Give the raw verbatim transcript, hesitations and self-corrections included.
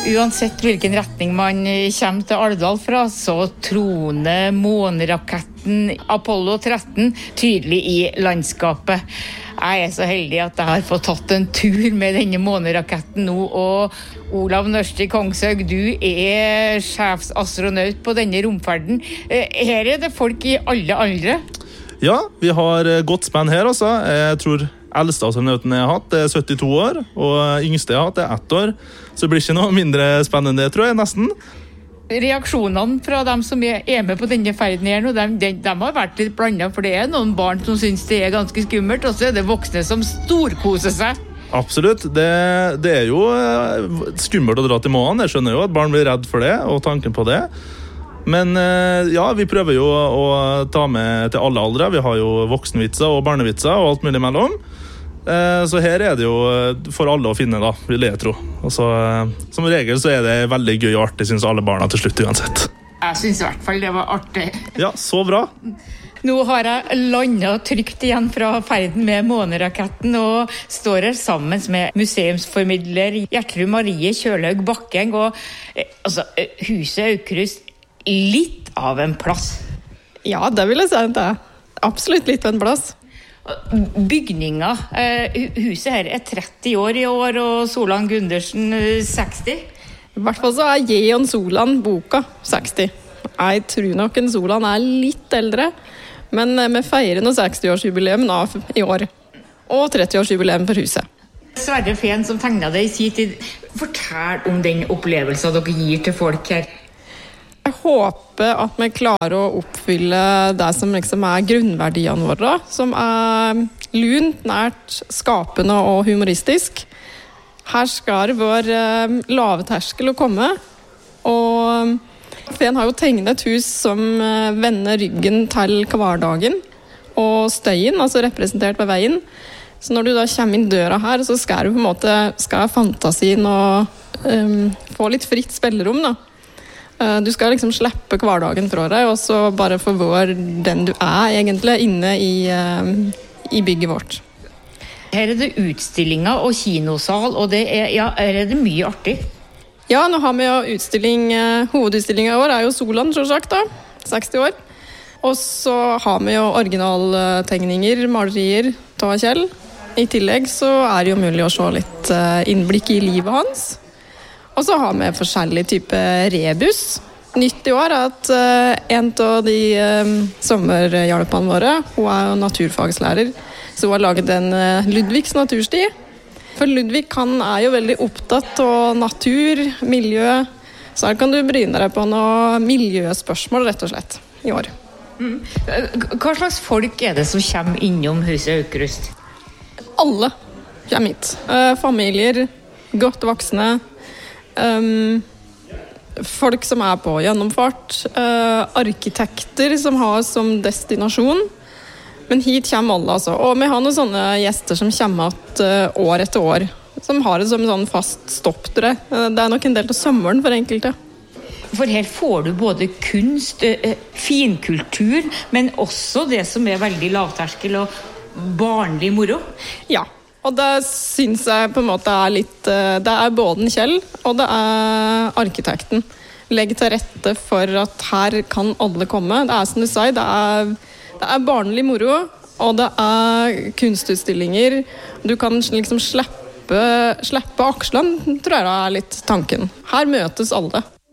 Uansett hvilken retning man kommer til Alvdal fra, så troner måneraketten Apollo tretten tydelig i landskapet. Jeg er så heldig at jeg har fått tatt en tur med denne måneraketten nå, og Olav Nørsti Kongshaug, du er sjefsastronaut på denne romferden. Her er det folk i alle aldre. Ja, vi har godt spenn her også. Jeg tror eldste astronauten jeg har hatt er syttito år, og yngste jeg har hatt er ett år. Så det blir ikke noe mindre spennende, tror jeg, nesten. Reaksjonene fra dem som er med på denne ferden her nå, de, de, de har vært litt blandet, for det er noen barn som synes det er ganske skummelt, og så er det voksne som storkoser seg. Absolutt. Det, det er jo skummelt å dra til månen. Jeg skjønner jo at barn blir redd for det, og tanken på det. Men ja, vi prøver jo å ta med til alle aldre. Vi har jo voksenvitser og barnevitser og alt mulig mellom. Så her er det jo for alle å finne, da, vil jeg tro. Og så, som regel så er det veldig gøy og artig, synes alle barna til slutt uansett. Jeg synes i hvert fall det var artig. Ja, så bra. Nå har jeg landet trygt igjen fra ferden med måneraketten og står her sammen med museumsformidler Gjertrud Marie Kjølhaug Bakkeng. Og altså, huset Aukrust, litt av en plass. Ja, det vil jeg si det. Absolutt litt av en plass. Bygninga, huset her er tretti år i år, og Solan Gundersen seksti. I hvert fall så er Jeon Solan boka seksti. Jeg tror nok en Solan er litt eldre, men vi feirer noe seksti-årsjubileum av i år, og tretti-årsjubileum for huset. Sverre Fehn som tegnet det i sin tid, fortell om den opplevelsen dere gir til folk her. Jeg håper at vi klarer å oppfylle det som liksom er grunnverdiene våre, som er lunt, nært, skapende og humoristisk. Her skal det være lave terskel å komme, og Fehn har jo tegnet et hus som vender ryggen til hverdagen, og støyen, altså representert ved veien. Så når du da kommer inn døra her, så skal du på en måte, skal fantasien og um, få litt fritt spillerom da. Du skal liksom slippe hverdagen fra deg, og så bare få være den du er egentlig inne i, i bygget vårt. Her er det utstillinger og kinosal, og det er, ja, her er det mye artig. Ja, nå har vi jo utstilling, hovedutstillingen i år er jo Solan, selvsagt da, seksti år. Og så har vi jo originaltegninger, malerier, ta Kjell. I tillegg så er det jo mulig å se litt innblikk i livet hans. Og så har vi forskjellige typer rebus. Nytt i år er at uh, en av de uh, sommerhjelpene våre, hun er jo naturfagslærer, så hun har laget en uh, Ludvigs natursti. For Ludvig han er jo veldig opptatt av natur, miljø, så her kan du bryne deg på noe miljøspørsmål rett og slett i år. Mm. Hva slags folk er det som kommer innom huset Aukrust? Alle kommer hit. Uh, familier, godt voksne, Um, folk som er på gjennomfart, uh, arkitekter som har som destinasjon, men hit kommer alle altså. Og vi har noen sånne gjester som kommer at, uh, år etter år, som har det som en sånn fast stopp til det. Uh, det er nok en del av sommeren for enkelte. For her får du både kunst, uh, finkultur, men også det som er veldig lavterskel og barnlig moro. Ja. Og det synes jeg på en måte er litt, det er både Kjell og det er arkitekten. Legge til rette for at her kan alle komme. Det er som du sier, det er, det er barnlig moro, og det er kunstutstillinger. Du kan liksom slippe, slippe akslene, tror jeg er litt tanken. Her møtes alle.